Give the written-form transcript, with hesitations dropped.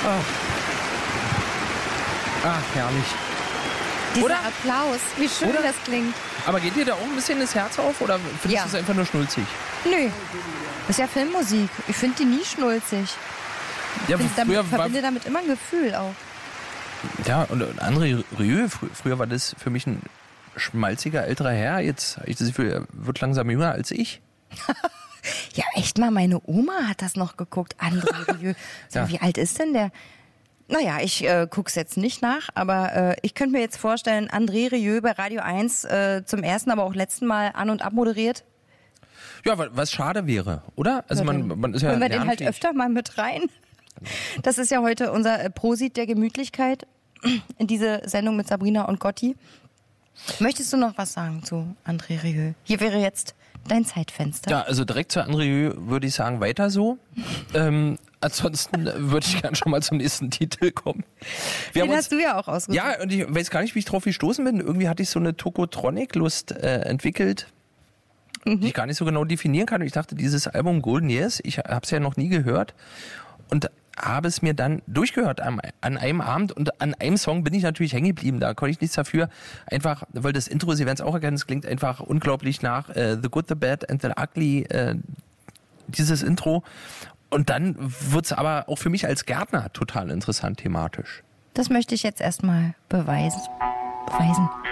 Ach, herrlich. Dieser Oder? Applaus, wie schön Oder? das klingt. Aber geht dir da auch ein bisschen das Herz auf oder findest Ja. du es einfach nur schnulzig? Nö, das ist ja Filmmusik. Ich finde die nie schnulzig. Ja, Ich früher war, verbinde damit immer ein Gefühl auch. ja, und André Rieu, früher war das für mich ein schmalziger älterer Herr. Jetzt habe ich das Gefühl, er wird langsam jünger als ich. Ja, echt mal, meine Oma hat das noch geguckt. André Rieu. So, Ja. wie alt ist denn der? Naja, ich guck's jetzt nicht nach, aber ich könnte mir jetzt vorstellen, André Rieu bei Radio 1 zum ersten, aber auch letzten Mal an- und abmoderiert. Ja, was schade wäre, oder? Also man ist ja Holen wir den halt lernfähig. öfter mal mit rein. Das ist ja heute unser Prosit der Gemütlichkeit in diese Sendung mit Sabrina und Gotti. Möchtest du noch was sagen zu André Rieu? Hier wäre jetzt dein Zeitfenster. Ja, also direkt zu André Rieu würde ich sagen, weiter so. Ansonsten würde ich gerne schon mal zum nächsten Titel kommen. Den hast du ja auch ausgesucht. Ja, und ich weiß gar nicht, wie ich drauf gestoßen bin. Irgendwie hatte ich so eine Tokotronic-Lust entwickelt, die ich gar nicht so genau definieren kann. Und ich dachte, dieses Album Golden Years, ich habe es ja noch nie gehört und habe es mir dann durchgehört an einem Abend und an einem Song bin ich natürlich hängen geblieben. Da konnte ich nichts dafür. Einfach, weil das Intro, Sie werden es auch erkennen, es klingt einfach unglaublich nach The Good, The Bad and The Ugly, dieses Intro. Und dann wird es aber auch für mich als Gärtner total interessant thematisch. Das möchte ich jetzt erstmal beweisen.